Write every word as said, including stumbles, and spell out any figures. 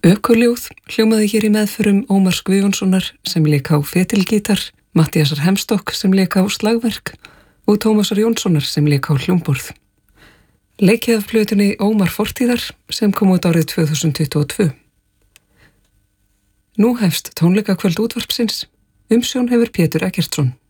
Ökuljóð hljómaði hér í meðförum Ómars Guðjónssonar sem lék á fetilgítar, Matthíasar Hemstokk sem lék á slagverk og Tómasar Jónssonar sem lék á hljómborð. Leikið af plötunni Ómar fortíðar sem kom út árið tvö þúsund tuttugu og tvö. Nú hefst tónleikakvöld útvarpsins, umsjón hefur Pétur Eggertsson.